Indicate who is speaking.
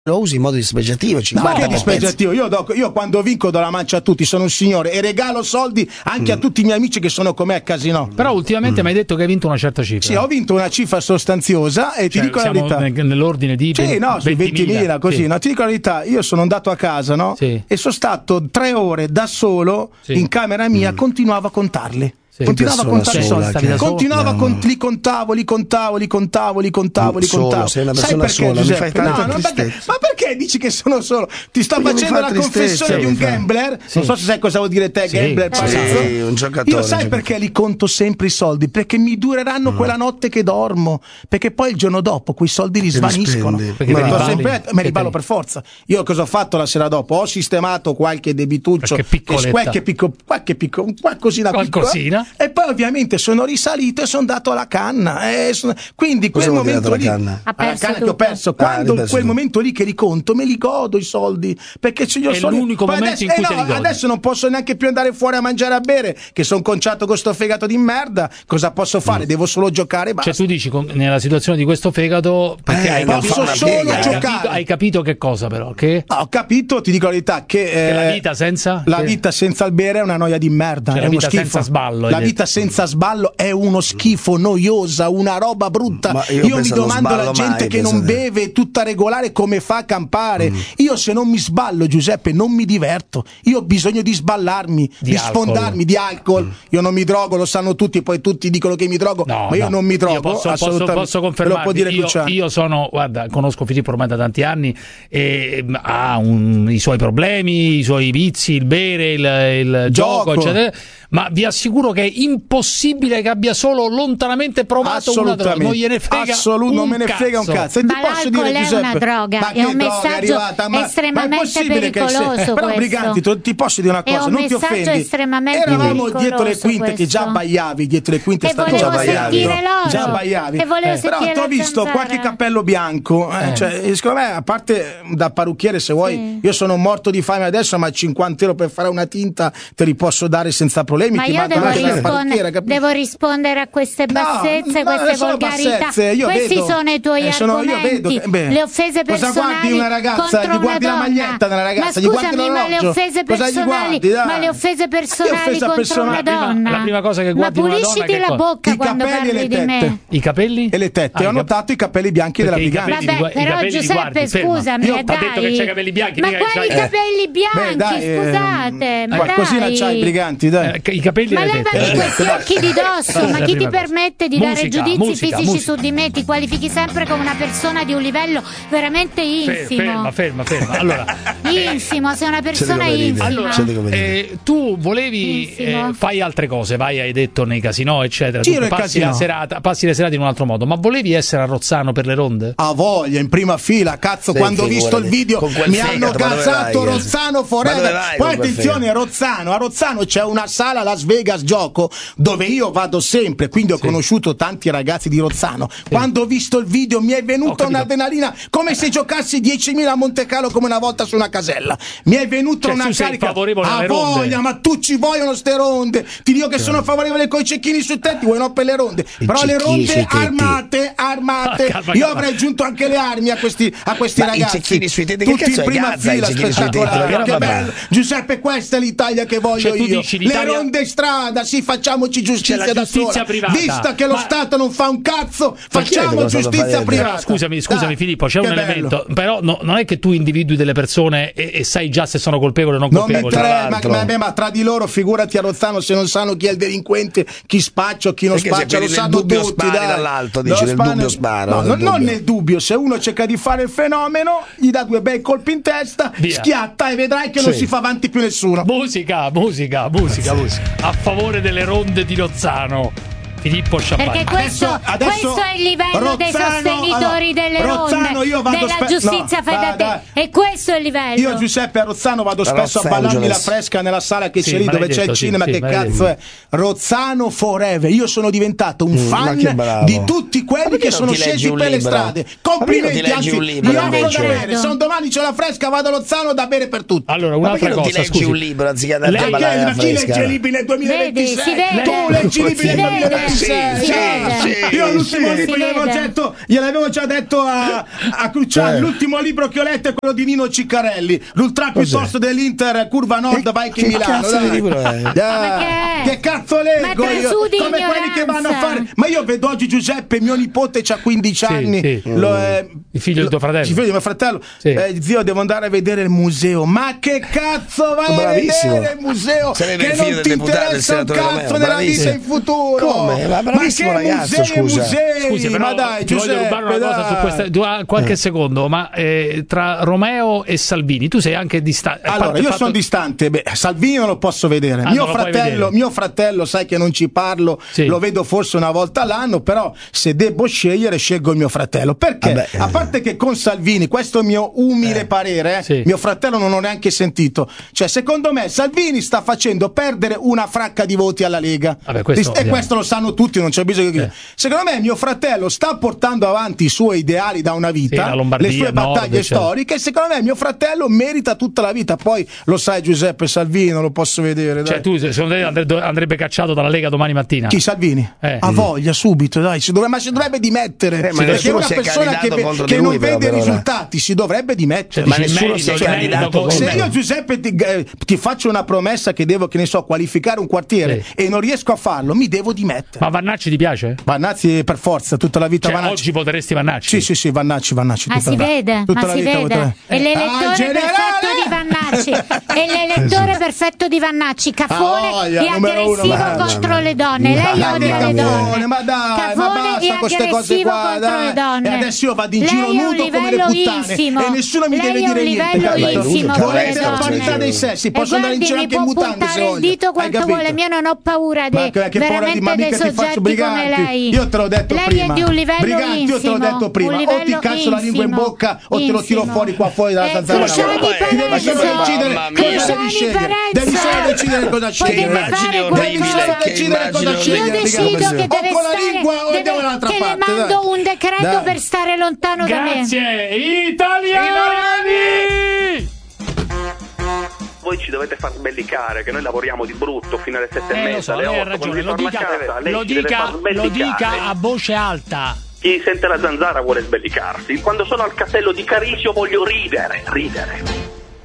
Speaker 1: lo usi in modo dispregiativo.
Speaker 2: Ma che dispregiativo? Io quando vinco do la mancia a tutti, sono un signore e regalo soldi anche a tutti i miei amici che sono con me a casino.
Speaker 3: Però ultimamente mi hai detto che hai vinto una certa cifra.
Speaker 2: Sì, ho vinto una cifra sostanziosa e ti dico la verità.
Speaker 3: Nell'ordine di
Speaker 2: 20.000 così. Sì. No, ti dico la verità, io sono andato a casa, no? Sì. E sono stato 3 ore da solo in camera mia, continuavo a contarli. Continuava a contare i soldi, li contavo.
Speaker 1: Sei una persona sola, mi fai tanta tristezza.
Speaker 2: Ma perché dici che sono solo? Ti sto facendo la confessione di un gambler. Non so se sai cosa vuol dire te, gambler.
Speaker 1: Un giocatore.
Speaker 2: Io sai perché li conto sempre i soldi? Perché mi dureranno quella notte che dormo. Perché poi il giorno dopo quei soldi li svaniscono. Me li ballo per forza. Io cosa ho fatto la sera dopo? Ho sistemato qualche debituccio, qualche qualcosina piccola. E poi ovviamente sono risalito e sono andato alla canna. Quindi quel momento lì, alla canna che ho perso, quel momento lì che li conto, me li godo i soldi. Perché io sono
Speaker 3: l'unico momento in cui te li godi.
Speaker 2: Adesso non posso neanche più andare fuori a mangiare e a bere, che sono conciato con sto fegato di merda. Cosa posso fare? Devo solo giocare e basta.
Speaker 3: Cioè tu dici nella situazione di questo fegato, perché hai capito che cosa però? Che?
Speaker 2: Ho capito, ti dico la verità, che
Speaker 3: la vita senza
Speaker 2: il bere è una noia di merda,
Speaker 3: cioè,
Speaker 2: è uno schifo.
Speaker 3: Senza sballo.
Speaker 2: La vita senza sballo è uno schifo, noiosa, una roba brutta. Io mi domando la gente che non beve tutta regolare come fa a campare. Io se non mi sballo, Giuseppe, non mi diverto. Io ho bisogno di sballarmi, di sfondarmi di alcol. Io non mi drogo, lo sanno tutti, poi tutti dicono che mi drogo, ma io non mi drogo.
Speaker 3: Posso confermarti. Io sono, guarda, conosco Filippo ormai da tanti anni e ha i suoi problemi, i suoi vizi, il bere, il gioco, eccetera. Ma vi assicuro che è impossibile che abbia solo lontanamente provato una droga. Non gliene frega
Speaker 2: non me ne frega un cazzo. E
Speaker 4: ma l'alcol è una droga, è un messaggio estremamente pericoloso.
Speaker 2: Però Briganti, ti posso dire una cosa, non ti offendi. Eravamo dietro le quinte che già abbaiavi, dietro le quinte stavi già abbaiavi. Però ti ho visto qualche cappello bianco, cioè, secondo me, a parte da parrucchiere se vuoi, io sono morto di fame adesso, ma 50 euro per fare una tinta te li posso dare senza problemi.
Speaker 4: Ma io devo rispondere a queste bassezze, queste volgarità. Questi sono i tuoi argomenti. Le offese personali.
Speaker 2: Cosa guardi una ragazza? Gli guardi la maglietta della ragazza?
Speaker 4: Ma scusami, ma le offese personali contro una donna?
Speaker 3: La prima cosa che guardi una donna,
Speaker 4: ma pulisciti la bocca quando parli di me.
Speaker 3: I capelli
Speaker 2: e le tette. Ho notato i capelli bianchi della Briganti.
Speaker 4: Vabbè, però Giuseppe, scusami,
Speaker 3: dai. Ha detto che c'hai i capelli bianchi.
Speaker 4: Ma quali capelli bianchi? Scusate, ma
Speaker 2: qualcosina c'hai, Briganti, dai.
Speaker 3: I capelli
Speaker 4: ma levati questi occhi di dosso, ma chi ti permette di dare giudizi fisici su di me? Ti qualifichi sempre come una persona di un livello veramente infimo.
Speaker 3: Ferma. Allora,
Speaker 4: infimo, sei una persona infima.
Speaker 3: Allora, tu volevi fai altre cose, hai detto nei casinò, eccetera. Passi le serate in un altro modo, ma volevi essere a Rozzano per le ronde?
Speaker 2: A voglia, in prima fila, cazzo, quando ho visto il video mi hanno casato Rozzano Forever. Poi attenzione, a Rozzano c'è una sala Las Vegas Gioco dove io vado sempre, quindi ho conosciuto tanti ragazzi di Rozzano. Quando ho visto il video mi è venuta un'adrenalina come se giocassi 10.000 a Monte Carlo come una volta su una casella. Mi è venuta una carica a voglia, ma tu ci vogliono ste ronde. Ti dico che sono favorevole coi cecchini sui tetti, vuoi no per le ronde. Però le ronde armate. Io avrei aggiunto anche le armi a questi ragazzi.
Speaker 1: I cecchini sui tetti,
Speaker 2: tutti in prima fila, spettacolare. Che bello. Giuseppe, questa è l'Italia che voglio io. Le ronde strada, sì, facciamoci giustizia da sola. Vista che lo Stato non fa un cazzo, facciamo giustizia privata.
Speaker 3: Scusami Filippo, c'è un elemento, però non è che tu individui delle persone e sai già se sono colpevoli o non colpevoli.
Speaker 2: Ma tra di loro, figurati a Rozzano se non sanno chi è il delinquente, chi spaccia o chi non spaccia, lo sanno tutti.
Speaker 1: Dall'alto dice nel dubbio sparo.
Speaker 2: Non nel dubbio, se uno cerca di fare il fenomeno, gli dà 2 bei colpi in testa, schiatta e vedrai che non si fa avanti più nessuno.
Speaker 3: Musica a favore delle ronde di Rozzano. Filippo Sciappani.
Speaker 4: Perché questo è il livello dei sostenitori delle ronde, della giustizia fai da te. E questo è il livello.
Speaker 2: Io Giuseppe a Rozzano vado spesso a ballarmi la fresca nella sala che c'è lì dove c'è il cinema. Che cazzo è? Rozzano Forever. Io sono diventato un fan di tutti quelli che sono scesi per le strade. Complimenti, anzi mi offro da bere. Se un domani c'è la fresca vado a Rozzano da bere per tutti.
Speaker 3: Allora un'altra cosa,
Speaker 1: ti leggi un libro anziché andare a ballare la fresca?
Speaker 2: Chi legge libri nel 2026?
Speaker 4: Tu
Speaker 2: leggi libri nel 2026? Io l'ultimo libro gliel'avevo già detto a Cruciani. L'ultimo libro che ho letto è quello di Nino Ciccarelli, l'ultra più tosto dell'Inter, curva nord, vai che Milano. Che cazzo leggo io? Come quelli che vanno a fare. Ma io vedo oggi Giuseppe, mio nipote c'ha 15 anni,
Speaker 3: il figlio del tuo fratello.
Speaker 2: Il figlio di mio fratello. Zio, devo andare a vedere il museo. Ma che cazzo vai a vedere il museo? Che non ti interessa un cazzo nella vita in futuro.
Speaker 1: Come? Ma bravissimo ragazzo, scusa.
Speaker 3: Scusi, però,
Speaker 2: ma dai,
Speaker 3: ti voglio rubare una cosa su questa. Tu hai qualche secondo, ma tra Romeo e Salvini tu sei anche distante.
Speaker 2: Allora, io sono distante. Salvini non lo posso vedere. Mio fratello, sai che non ci parlo, lo vedo forse una volta all'anno, però se devo scegliere scelgo il mio fratello. Perché? A parte che con Salvini, questo è il mio umile parere, mio fratello non ho neanche sentito. Cioè, secondo me Salvini sta facendo perdere una fracca di voti alla Lega. Questo lo sanno tutti, non c'è bisogno di Secondo me mio fratello sta portando avanti i suoi ideali da una vita, le sue battaglie storiche, e secondo me mio fratello merita tutta la vita. Poi lo sai Giuseppe, Salvini non lo posso vedere.
Speaker 3: Cioè tu secondo te andrebbe cacciato dalla Lega domani mattina?
Speaker 2: Chi, Salvini? Ha voglia subito, dai, si dovrebbe dimettere. Perché è una persona che non vede i risultati, si dovrebbe dimettere.
Speaker 1: Ma nessuno si è candidato.
Speaker 2: Se io Giuseppe ti faccio una promessa che devo, che ne so, qualificare un quartiere e non riesco a farlo, mi devo dimettere.
Speaker 3: Ma Vannacci ti piace?
Speaker 2: Vannacci per forza, tutta la vita. Vannacci.
Speaker 3: Oggi voteresti Vannacci?
Speaker 2: Sì, Vannacci.
Speaker 4: Si vede,
Speaker 2: tutta
Speaker 4: si vede. È l'elettore perfetto di Vannacci. È l'elettore perfetto di Vannacci. Cafone e aggressivo contro le donne. Lei odia le donne.
Speaker 2: Ma dai, ma basta con queste cose qua, dai. E adesso io vado in giro nudo come le puttane e nessuno mi deve dire niente. Volete la parità dei sessi, posso andare in giro anche in mutande se voglio.
Speaker 4: Il dito quanto vuole, io non ho paura veramente dei soggetti come lei.
Speaker 2: Io te l'ho detto prima.
Speaker 4: Lei è di un livello
Speaker 2: Briganti, io te l'ho detto prima. O ti caccio la lingua in bocca o te lo tiro fuori qua fuori dalla zanzara. Devi solo decidere cosa scegli.
Speaker 4: Io decido che deve stare, che le mando un decreto per stare lontano da me.
Speaker 3: Grazie italiani!
Speaker 5: Voi ci dovete far sbellicare, che noi lavoriamo di brutto fino alle 7:30, alle 8.
Speaker 3: Ragione, lo dica a voce alta.
Speaker 5: Chi sente la zanzara vuole sbellicarsi. Quando sono al castello di Carisio voglio ridere.